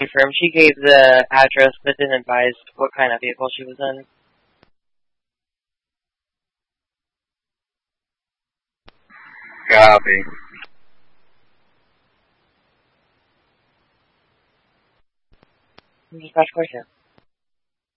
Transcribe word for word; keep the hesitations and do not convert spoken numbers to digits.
confirm she gave the address but didn't advise what kind of vehicle she was in. Copy. Dispatch course, yeah.